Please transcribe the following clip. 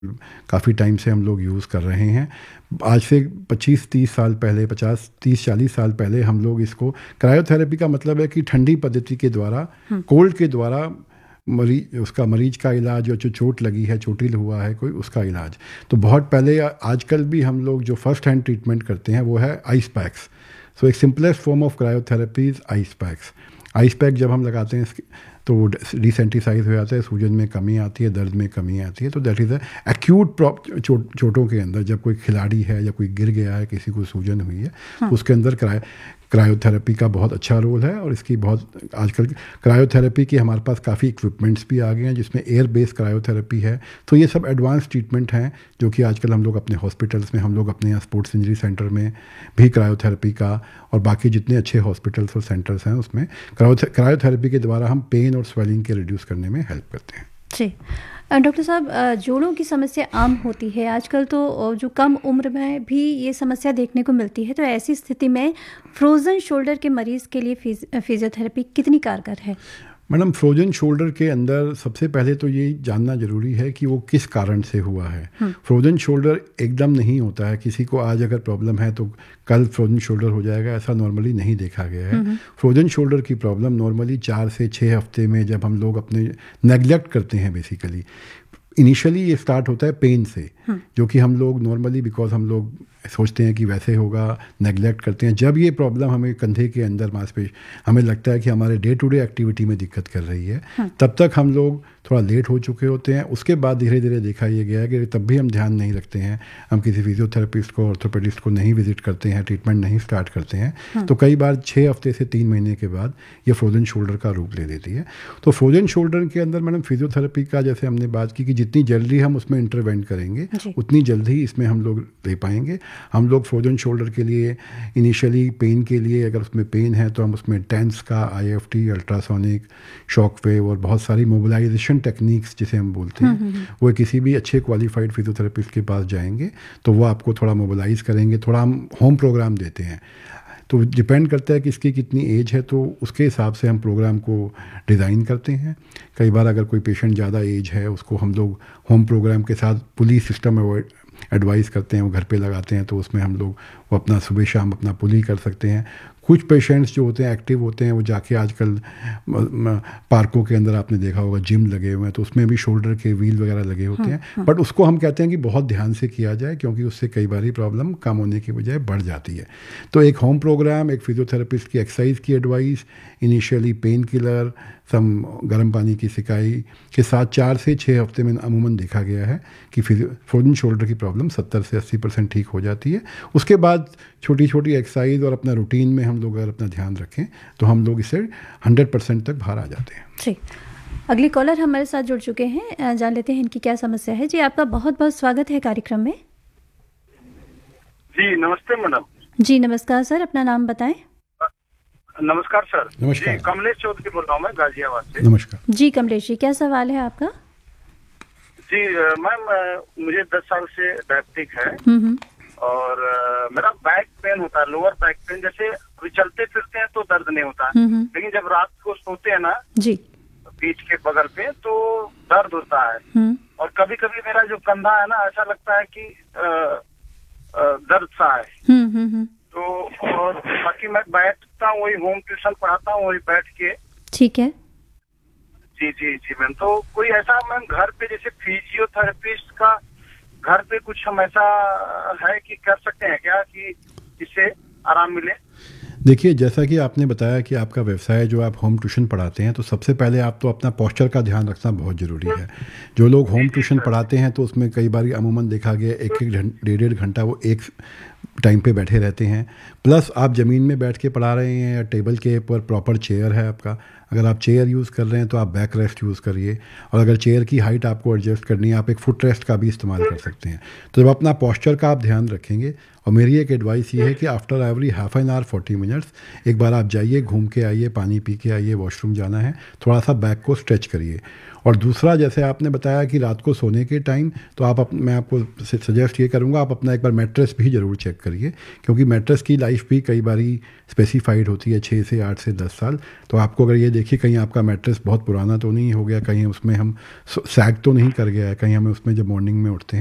काफ़ी टाइम से हम लोग यूज़ कर रहे हैं। आज से 25-30 साल पहले, 50-30-40 साल पहले हम लोग इसको, क्रायोथेरेपी का मतलब है कि ठंडी पद्धति के द्वारा, कोल्ड के द्वारा मरीज का इलाज, और जो चोट लगी है, चोटिल हुआ है कोई, उसका इलाज। तो बहुत पहले, आजकल भी हम लोग जो फर्स्ट हैंड ट्रीटमेंट करते हैं वो है आइस पैक्स। सो एक simplest form of cryotherapy is ice packs. Ice pack जब हम लगाते हैं तो वो डिसेंटिसाइज हो जाता है, सूजन में कमी आती है, दर्द में कमी आती है। तो दैट इज़ अ एक्यूट चोटों के अंदर, जब कोई खिलाड़ी है या कोई गिर गया है, किसी को सूजन हुई है, तो उसके अंदर क्रायोथेरेपी का बहुत अच्छा रोल है। और इसकी बहुत, आजकल क्रायोथेरेपी के हमारे पास काफ़ी इक्विपमेंट्स भी आ गए हैं, जिसमें एयर बेस्ड क्रायोथेरेपी है। तो ये सब एडवांस ट्रीटमेंट हैं जो कि आजकल हम लोग अपने हॉस्पिटल्स में, हम लोग अपने यहाँ स्पोर्ट्स इंजरी सेंटर में भी क्रायोथेरेपी का, और बाकी जितने अच्छे हॉस्पिटल्स और सेंटर्स हैं उसमें क्रायोथेरेपी के द्वारा हम पेन और स्वेलिंग के रिड्यूस करने में हेल्प करते हैं। जी डॉक्टर साहब, जोड़ों की समस्या आम होती है आजकल, तो जो कम उम्र में भी ये समस्या देखने को मिलती है, तो ऐसी स्थिति में फ्रोज़न शोल्डर के मरीज़ के लिए फिजियोथेरेपी कितनी कारगर है? मैडम, फ्रोजन शोल्डर के अंदर सबसे पहले तो ये जानना ज़रूरी है कि वो किस कारण से हुआ है। फ्रोजन शोल्डर एकदम नहीं होता है, किसी को आज अगर प्रॉब्लम है तो कल फ्रोजन शोल्डर हो जाएगा, ऐसा नॉर्मली नहीं देखा गया है। फ्रोजन शोल्डर की प्रॉब्लम नॉर्मली 4 से 6 हफ्ते में, जब हम लोग अपने नेग्लेक्ट करते हैं, बेसिकली इनिशियली ये स्टार्ट होता है पेन से, जो कि हम लोग नॉर्मली, बिकॉज हम लोग सोचते हैं कि वैसे होगा, नेग्लेक्ट करते हैं। जब ये प्रॉब्लम हमें कंधे के अंदर मांसपेशी, हमें लगता है कि हमारे डे टू डे एक्टिविटी में दिक्कत कर रही है, तब तक हम लोग थोड़ा लेट हो चुके होते हैं। उसके बाद धीरे धीरे देखा ये गया है कि तब भी हम ध्यान नहीं रखते हैं, हम किसी फिजियोथेरेपिस्ट को, ऑर्थोपेडिस्ट को नहीं विजिट करते हैं, ट्रीटमेंट नहीं स्टार्ट करते हैं, तो कई बार 6 हफ्ते से 3 महीने के बाद ये फ्रोजन शोल्डर का रूप ले लेती है। तो फ्रोजन शोल्डर के अंदर मैडम, फिजियोथेरेपी का, जैसे हमने बात की कि जितनी जल्दी हम उसमें इंटरवेंट करेंगे उतनी जल्दी इसमें हम लोग ले पाएंगे। हम लोग फ्रोजन शोल्डर के लिए इनिशियली पेन के लिए, अगर उसमें पेन है तो हम उसमें टेंस का, IFT, अल्ट्रासोनिक, शॉक वेव और बहुत सारी मोबिलाइजेशन टेक्निक्स जिसे हम बोलते हैं, वो किसी भी अच्छे क्वालिफाइड फिजियोथेरेपिस्ट के पास जाएंगे तो वो आपको थोड़ा मोबिलाइज करेंगे। थोड़ा हम होम प्रोग्राम देते हैं, तो डिपेंड करता है कि इसकी कितनी एज है, तो उसके हिसाब से हम प्रोग्राम को डिज़ाइन करते हैं। कई बार अगर कोई पेशेंट ज़्यादा एज है, उसको हम लोग होम प्रोग्राम के साथ पुली सिस्टम एडवाइस करते हैं, वो घर पे लगाते हैं, तो उसमें हम लोग वो अपना सुबह शाम अपना पुली कर सकते हैं। कुछ पेशेंट्स जो होते हैं, एक्टिव होते हैं, वो जाके आजकल पार्कों के अंदर आपने देखा होगा जिम लगे हुए हैं, तो उसमें भी शोल्डर के व्हील वगैरह लगे होते हैं। बट उसको हम कहते हैं कि बहुत ध्यान से किया जाए, क्योंकि उससे कई बार प्रॉब्लम कम होने की बजाय बढ़ जाती है। तो एक होम प्रोग्राम, एक फिजियोथेरेपिस्ट की एक्सरसाइज की एडवाइस, इनिशियली पेन किलर, सम गर्म पानी की सिकाई के साथ 4 से 6 हफ्ते में अमूमन देखा गया है कि फ्रोजन शोल्डर की प्रॉब्लम 70 से 80% ठीक हो जाती है। उसके बाद छोटी छोटी एक्सरसाइज और अपना रूटीन में हम लोग अगर अपना ध्यान रखें तो हम लोग इससे 100% तक बाहर आ जाते हैं। जी, अगली कॉलर हमारे साथ जुड़ चुके हैं, जान लेते हैं इनकी क्या समस्या है। जी, आपका बहुत बहुत स्वागत है कार्यक्रम में। जी नमस्ते मैडम। जी नमस्कार सर, अपना नाम बताएं। नमस्कार सर। नमस्कार। जी, कमलेश चौधरी बोल रहा हूँ मैं, गाजियाबाद से। नमस्कार जी कमलेश जी, क्या सवाल है आपका? जी मैम, मुझे 10 साल से डायबिटिक है और मेरा बैक पेन होता है, लोअर बैक पेन। जैसे अभी चलते फिरते हैं तो दर्द नहीं होता, लेकिन जब रात को सोते हैं ना जी, पीठ के बगल पे, तो दर्द होता है। और कभी कभी मेरा जो कंधा है ना, ऐसा लगता है कि दर्द सा है। तो और बाकी मैं बैठता हूँ, वही होम ट्यूशन पढ़ाता हूँ, वही बैठ के। ठीक है। जी जी जी मैम, तो कोई ऐसा मैम घर पे जैसे फिजियोथेरेपिस्ट का घर पे कुछ हम ऐसा है कि कर सकते हैं क्या कि इससे आराम मिले? देखिए, जैसा कि आपने बताया कि आपका व्यवसाय जो आप होम ट्यूशन पढ़ाते हैं, तो सबसे पहले आप तो अपना पोस्चर का ध्यान रखना बहुत ज़रूरी है। जो लोग होम ट्यूशन पढ़ाते हैं तो उसमें कई बार अमूमन देखा गया 1-1.5 घंटा वो एक टाइम पे बैठे रहते हैं। प्लस आप ज़मीन में बैठ के पढ़ा रहे हैं या टेबल के ऊपर प्रॉपर चेयर है आपका, अगर आप चेयर यूज़ कर रहे हैं तो आप बैक रेस्ट यूज़ करिए, और अगर चेयर की हाइट आपको एडजस्ट करनी है, आप एक फुट रेस्ट का भी इस्तेमाल कर सकते हैं। तो जब अपना पोस्चर का आप ध्यान रखेंगे, और मेरी एक एडवाइस ये है कि after every half an hour 40 minutes एक बार आप जाइए, घूम के आइए, पानी पी के आइए, वॉशरूम जाना है, थोड़ा सा बैक को स्ट्रेच करिए। और दूसरा, जैसे आपने बताया कि रात को सोने के टाइम, तो मैं आपको सजेस्ट ये करूँगा, आप अपना एक बार मैट्रेस भी ज़रूर चेक करिए, क्योंकि मैट्रेस की लाइफ भी कई बारी स्पेसिफाइड होती है 6 से 8 से 10 साल। तो आपको अगर ये देखिए कहीं आपका मैट्रेस बहुत पुराना तो नहीं हो गया, कहीं उसमें हम सैग तो नहीं कर गया है, कहीं हमें उसमें जब मॉर्निंग में उठते हैं